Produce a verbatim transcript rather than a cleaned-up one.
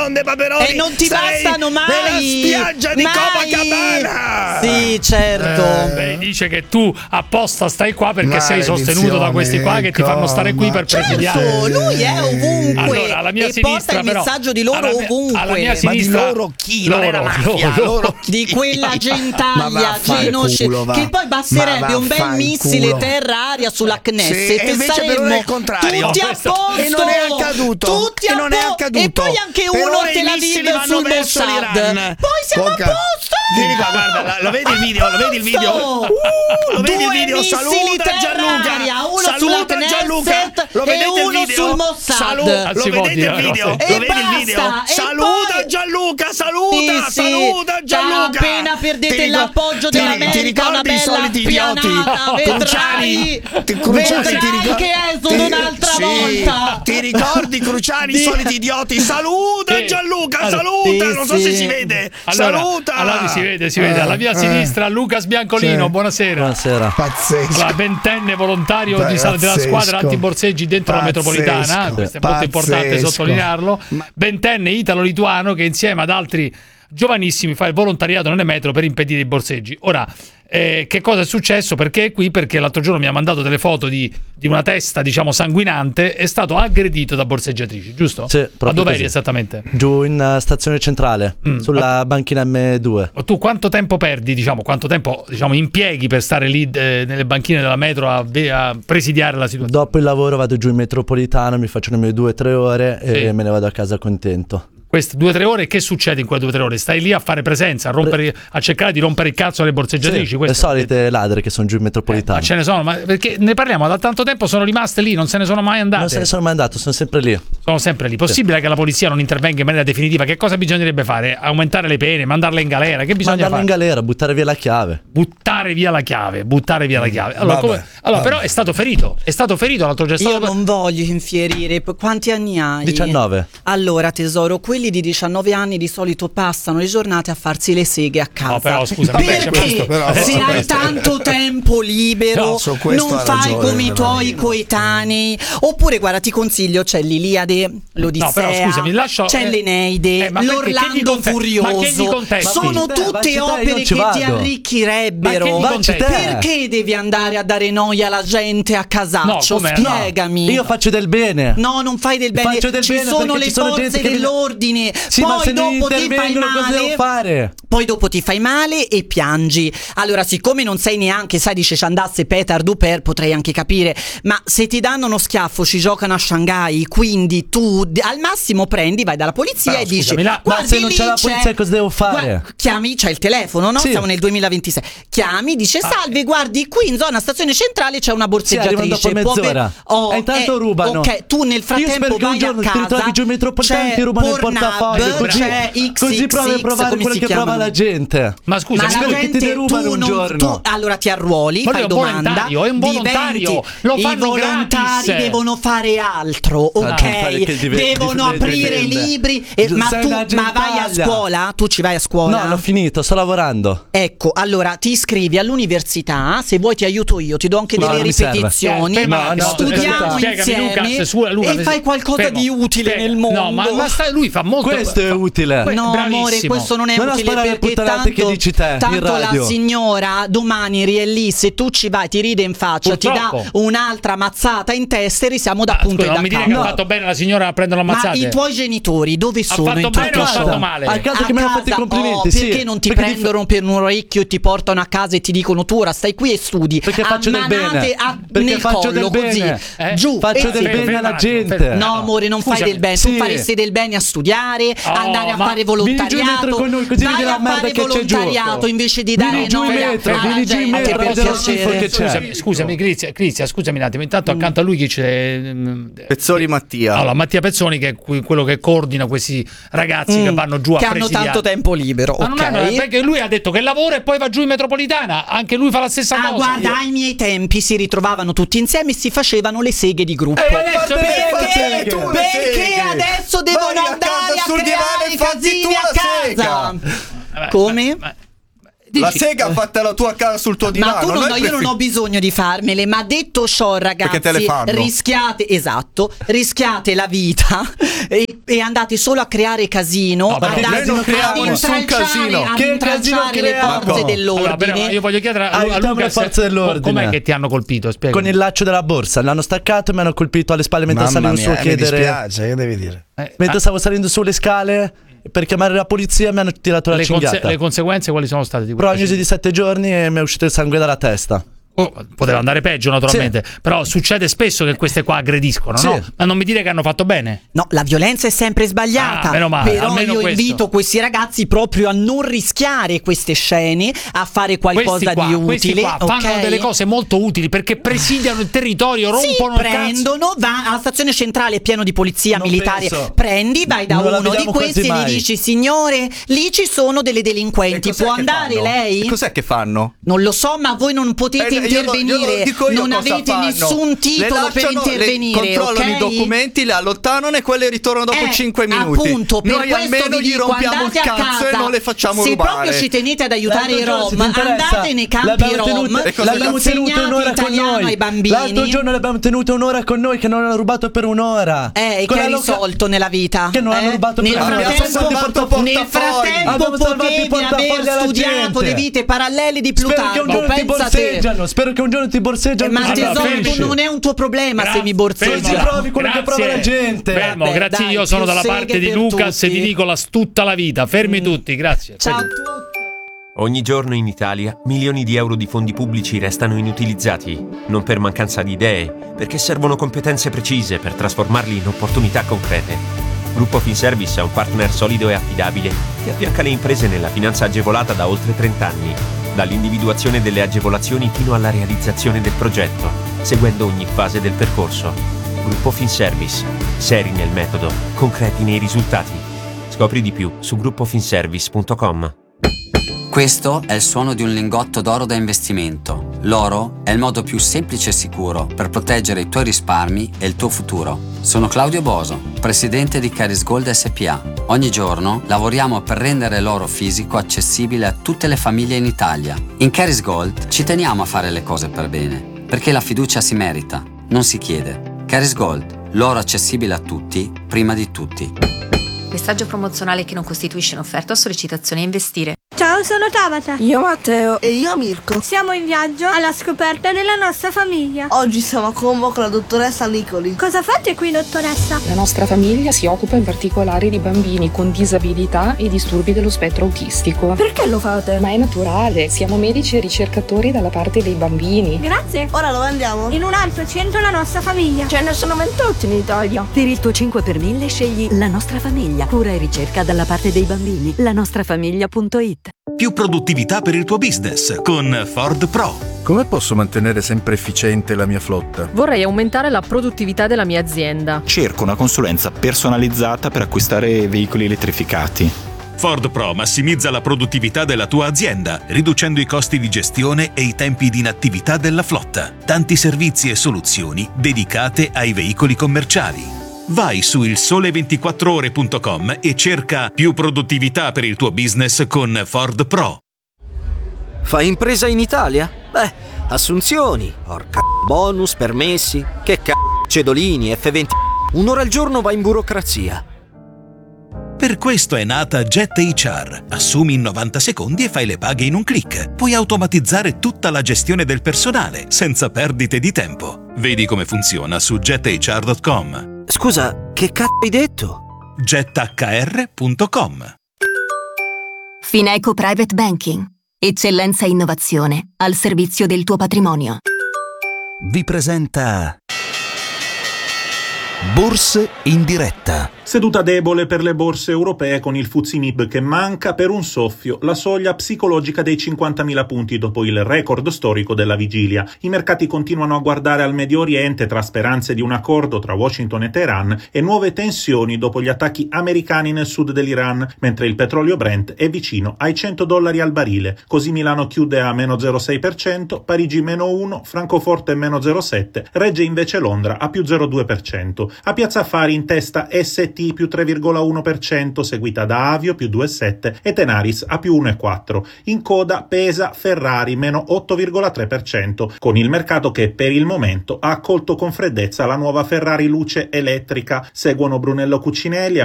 dei Paperoni e non ti sarei bastano mai nella spiaggia di mai. Copacabana. Sì, certo. Eh. Beh, dice che tu apposta stai qua perché sei Maledizione, sostenuto da questi qua che ti fanno stare qui per Certo, presidiare. lui è ovunque. Allora, alla mia e sinistra, porta il però, messaggio di loro alla mia- ovunque. alla mia Ma di sinistra- loro chi? Loro, non è la mafia, loro. loro chi? Di quella Ma gentaglia vaffanculo, genosce va. che poi basterebbe Ma un bel vaffanculo. missile terra-aria sulla Knesset Sì, e e invece per ora saremmo è il contrario. tutti a Questo- posto e non è accaduto. tutti E a non è po- accaduto. e poi anche Per uno ora te i la missili vive vanno sul verso Mossad. l'Iran. Poi siamo Poca- a posto. Vieni qua, guarda, la- lo vedi il video? Lo vedi il video? Posto. Uh, lo vedi il Due video? missili Saluta Gianluca. terra-aria, uno Saluta sulla Gianluca. Knesset Lo e vedete il uno video? sul Mossad. Salu- Ah, lo si può vedete dire il una video? cosa. Lo E vedi il video? basta, e Saluta poi- Gianluca, saluta, Sì, sì. saluta Gianluca. Appena perdete Ti ricor- l'appoggio ti- dell'America, ti ricordi una i bella soliti idioti? spianata, Cruciani, vedrai, ti- Cruciani, vedrai ti ricor- che esodo ti- un'altra sì, volta. Ti ricordi Cruciani, i Di- soliti idioti? Saluta Sì. Gianluca, Allora, saluta, sì, non so sì. se si vede. Allora, Saluta. allora si vede, si vede. Alla mia Eh, sinistra Lucas Biancolino, Sì. buonasera. Buonasera. Pazzesco. Allora, ventenne volontario di, della Pazzesco. squadra antiborseggi dentro la Pazzesco. metropolitana, questo è molto importante Pazzesco. sottolinearlo. Ma- Ventenne italo-lituano che insieme ad altri giovanissimi fa il volontariato nelle metro per impedire i borseggi. Ora, eh, che cosa è successo? Perché è qui? Perché l'altro giorno mi ha mandato delle foto di, di una testa, diciamo, sanguinante. È stato aggredito da borseggiatrici, giusto? Sì, Ma proprio dov'eri così. esattamente? Giù in uh, stazione centrale, Mm. sulla banchina M due. Tu quanto tempo perdi, diciamo, quanto tempo diciamo, impieghi per stare lì eh, nelle banchine della metro a, a presidiare la situazione? Dopo il lavoro vado giù in metropolitana, mi faccio le mie due o tre ore e Sì. me ne vado a casa contento. Queste due o tre ore, che succede in quelle due o tre ore? Stai lì a fare presenza, a, rompere, a cercare di rompere il cazzo alle borseggiatrici? Sì, le questo- solite ladre che sono giù in Eh, metropolitana. ma ce ne sono, ma perché ne parliamo da tanto tempo, sono rimaste lì, non se ne sono mai andate. Non se ne sono mai andato, sono sempre lì. Sono sempre lì. Possibile che la polizia non intervenga in maniera definitiva? Che cosa bisognerebbe fare? Aumentare le pene, mandarle in galera? Che bisogna Mandarlo fare? in galera, buttare via la chiave. Buttare via la chiave, buttare via la chiave. Allora, Vabbè, come- allora però è stato ferito, è stato ferito l'altro giorno. è Io stato- non voglio infierire. P- Quanti anni hai? diciannove. Allora, tesoro, quelli di diciannove anni di solito passano le giornate a farsi le seghe a casa. No, però, scusa, vabbè, perché questo, però, se su hai questo- tanto tempo libero, No, su questo non ha fai ragione, come i però. tuoi coetanei. Oppure, guarda, ti consiglio: c'è l'Iliade, l'Odissea, No, però, scusami, lascio- c'è eh, l'Eneide, eh, ma perché? Che gli l'Orlando conte- ma che gli Furioso. contesti? Sono Beh, tutte vacci te, io opere non che ci ti vado. arricchirebbero. Ma che gli Vacci te. Perché devi andare a dare noia alla gente a casaccio? No, come no? Spiegami. Io faccio del bene. No, non fai del bene. Faccio del ci bene sono perché le ci sono forze gente che mi- dell'ordine. Sì, ma poi se non dopo ti fai intervengono cosa devo male. fare? Poi dopo ti fai male e piangi. Allora, siccome non sei neanche, sai, dice ci andasse Petar Duper, potrei anche capire. Ma se ti danno uno schiaffo, ci giocano a Shanghai. Quindi tu d- al massimo prendi, vai dalla polizia Però, e dici: scusami, la- ma "Guardi, se non lì c'è la c'è- polizia cosa devo fare?" Gua- chiami, c'è il telefono, no? Sì. Siamo nel duemilaventisei. Chiami, dice: Ah. salve, guardi, qui in zona stazione centrale c'è una borseggiatrice. arrivano dopo Può mezz'ora. ver- Oh, E intanto eh, rubano. Ok, tu nel Io frattempo spero che un vai giorno a ti casa. ritrovi giù in metropolitana c'è e ti rubano il Pornhub, portafoglio, così- c'è X così provi a X, provare come quello si che prova chiamano? la gente. Ma scusa, Ma mi la scusi, che ti gente derubano tu un non, giorno. tu, allora ti arruoli, Ma fai lui è un domanda, volontario, è un volontario, diventi- lo i fanno volontari gratis. devono fare altro, Ah, fare ok? che dive- Devono dif- aprire dipende. libri. e- ma Sei tu una ma vai a gentaglia. scuola? Tu ci vai a scuola? No, l'ho finito, sto lavorando. Ecco, allora ti iscrivi all'università, se vuoi ti aiuto io, ti do anche No, delle non mi serve. ripetizioni, Eh, ferma- no, studiamo spiegami, insieme Lucas, su- Lucas, e fai qualcosa fermo. di utile Spiega- nel mondo. No, ma, ma sta- lui fa molto. Questo è utile. Que- No, bravissimo. amore, questo non è Non utile sparare le perché puttanate tanto, che dici te in tanto la radio. signora domani è lì, se tu ci vai ti ride in faccia, ti dà Purtroppo. un'altra mazzata in testa e risiamo da Ah, punto scusa, e da non mi dire capo. che ha fatto bene la signora a prendere la Ma mazzata. i tuoi genitori dove sono fatto in bene tutto o ha ciò? fatto male? A casa A che mi hanno fatto i casa, complimenti, oh, sì. perché non ti Perché ti- prendono per un orecchio e ti portano a casa e ti dicono tu ora stai qui e studi Perché a faccio del manate bene. a- Perché nel faccio collo del così bene. Eh? giù Faccio e del sì. bene alla un attimo, gente. ferma. No amore, non fai Scusami. del bene, Sì. tu faresti del bene a studiare, Oh, andare a ma fare vieni giù in volontariato, metro con noi, così vai vedi la a merda fare che c'è giù. volontariato invece di Vieni dare giù in noia metro, alla vieni giù in gente, metro, per vedere lo schifo piacere. che c'è. Scusami, scusami, Crizia, Crizia, scusami un attimo. Intanto accanto a lui chi c'è? mm, Pezzoli Mattia. Allora, Mattia Pezzoni, che è que- quello che coordina questi ragazzi Mm, che vanno giù a che hanno presidiare. tanto tempo libero, Ma non ok? è- perché lui ha detto che lavora e poi va giù in metropolitana. Anche lui fa la stessa Ah, cosa. guarda, ai miei tempi si ritrovavano tutti insieme e si facevano le seghe di gruppo. E adesso perché perché- tu le perché seghe? adesso devono Vai a andare casa a sul divano creare e fatti casini tu a la casa? Vabbè, Come? ma- ma- Dici- La sega ha fatta la tua cara sul tuo divano. Ma tu non, noi no, io prefer- non ho bisogno di farmele, ma detto ciò, Perché te le ragazzi, fanno. rischiate, esatto, rischiate la vita e, e andate solo a creare casino, No, però andate noi non ad creiamo nessun intralciare, casino. ad Che intralciare casino le creiamo? forze Allora, dell'ordine. Allora, però io voglio chiedere a, a Aiutiamo Luca le se- forze dell'ordine. com'è che ti hanno colpito? Spiega. Con il laccio della borsa, l'hanno staccato e mi hanno colpito alle spalle mentre Mamma salivo mia, su a eh, mi chiedere. dispiace, che devi dire? Eh, Mentre ah, stavo salendo sulle scale per chiamare la polizia mi hanno tirato la le, conse- cinghiata. le conseguenze quali sono state di questa Prognosi di sette giorni e mi è uscito il sangue dalla testa. Oh, poteva andare peggio naturalmente, però succede spesso che queste qua aggrediscono, Sì. no? Ma non mi dire che hanno fatto bene. No, la violenza è sempre sbagliata. Ah, meno male, però almeno io questo. invito questi ragazzi proprio a non rischiare queste scene, a fare qualcosa Questi qua, di questi utile. qua fanno ok? delle cose molto utili perché presidiano il territorio, rompono si il cazzo. prendono, va alla stazione centrale, è pieno di polizia Non militare. penso. Prendi, vai da Non la uno di vediamo questi e quasi gli mai. dici: signore, lì ci sono delle delinquenti, E cos'è può che andare fanno? lei? E cos'è che fanno? Non lo so, ma voi non potete Eh, io lo- io lo intervenire. dico io non cosa avete fanno. nessun titolo Le per lasciano, intervenire. le controllano ok? i documenti, le allontanano e quelle ritornano dopo Eh, cinque minuti. Appunto, per Noi questo almeno vi gli dico, rompiamo il andate a cazzo casa. e non le facciamo Se rubare. proprio ci tenete ad aiutare i L'altro giorno, se rom, ti interessa, andate nei campi l'abbiamo rom tenuto- E cosa l'abbiamo insegnate tenuto un'ora con italiano noi. ai bambini. L'altro giorno l'abbiamo tenuto un'ora con noi che non hanno rubato per un'ora. Eh, e Con che la hai loca- risolto nella vita? Che non eh? hanno rubato nel per un'ora. Abbiamo frattempo, salvato nel portafogli. frattempo Abbiamo salvato i potevi portafogli aver alla studiato gente. le vite parallele di Spero che un Plutarco. giorno ti Pensa te. borseggiano. Spero che un giorno ti borseggiano. Eh, ma così Allora, tesoro, fermi. tu non è un tuo problema Gra- se mi borseggi. fermo. Ci provi quello che prova la gente. Fermo, Vabbè, grazie, dai, io sono più dalla seghe parte di per Lucas e tutti. di Nicolas tutta la vita. Fermi tutti, grazie. Ciao a Fermi. tutti. Ogni giorno in Italia milioni di euro di fondi pubblici restano inutilizzati, non per mancanza di idee, perché servono competenze precise per trasformarli in opportunità concrete. Gruppo Finservice è un partner solido e affidabile che affianca le imprese nella finanza agevolata da oltre trenta anni, dall'individuazione delle agevolazioni fino alla realizzazione del progetto, seguendo ogni fase del percorso. Gruppo Finservice, seri nel metodo, concreti nei risultati. Scopri di più su gruppo finservice punto com. Questo è il suono di un lingotto d'oro da investimento. L'oro è il modo più semplice e sicuro per proteggere i tuoi risparmi e il tuo futuro. Sono Claudio Boso, presidente di Caris Gold S P A. Ogni giorno lavoriamo per rendere l'oro fisico accessibile a tutte le famiglie in Italia. In Caris Gold ci teniamo a fare le cose per bene, perché la fiducia si merita, non si chiede. Caris Gold, l'oro accessibile a tutti, prima di tutti. Messaggio promozionale che non costituisce un'offerta o sollecitazione a investire. Ciao, sono Tabata. Io Matteo. E io Mirko. Siamo in viaggio alla scoperta della nostra famiglia. Oggi siamo a Como con la dottoressa Nicoli. Cosa fate qui, dottoressa? La nostra famiglia si occupa in particolare di bambini con disabilità e disturbi dello spettro autistico. Perché lo fate? Ma è naturale, siamo medici e ricercatori dalla parte dei bambini. Grazie. Ora dove andiamo? In un altro centro la nostra famiglia. Ce ne sono ventotto in Italia. Per il tuo cinque per mille scegli La Nostra Famiglia, cura e ricerca dalla parte dei bambini. la nostra famiglia punto it. Più produttività per il tuo business con Ford Pro. Come posso mantenere sempre efficiente la mia flotta? Vorrei aumentare la produttività della mia azienda. Cerco una consulenza personalizzata per acquistare veicoli elettrificati. Ford Pro massimizza la produttività della tua azienda, riducendo i costi di gestione e i tempi di inattività della flotta. Tanti servizi e soluzioni dedicate ai veicoli commerciali. Vai su il sole ventiquattro ore punto com e cerca più produttività per il tuo business con Ford Pro. Fai impresa in Italia? Beh, assunzioni, porca bonus, permessi, che c***o, cedolini, F venti. Un'ora al giorno va in burocrazia. Per questo è nata Jet H R. Assumi in novanta secondi e fai le paghe in un click. Puoi automatizzare tutta la gestione del personale senza perdite di tempo. Vedi come funziona su jet h r punto com. Scusa, che c***o hai detto? jet h r punto com. Fineco Private Banking. Eccellenza e innovazione al servizio del tuo patrimonio. Vi presenta Borse in diretta. Seduta debole per le borse europee con il F T S E M I B che manca per un soffio la soglia psicologica dei cinquantamila punti dopo il record storico della vigilia. I mercati continuano a guardare al Medio Oriente tra speranze di un accordo tra Washington e Teheran e nuove tensioni dopo gli attacchi americani nel sud dell'Iran, mentre il petrolio Brent è vicino ai cento dollari al barile. Così Milano chiude a meno zero virgola sei per cento, Parigi meno uno, Francoforte meno zero virgola sette, regge invece Londra a più zero virgola due per cento. A Piazza Affari in testa S T T più tre virgola uno per cento, seguita da Avio più due virgola sette e Tenaris a più uno virgola quattro. In coda pesa Ferrari meno otto virgola tre per cento, con il mercato che per il momento ha accolto con freddezza la nuova Ferrari luce elettrica. Seguono Brunello Cucinelli,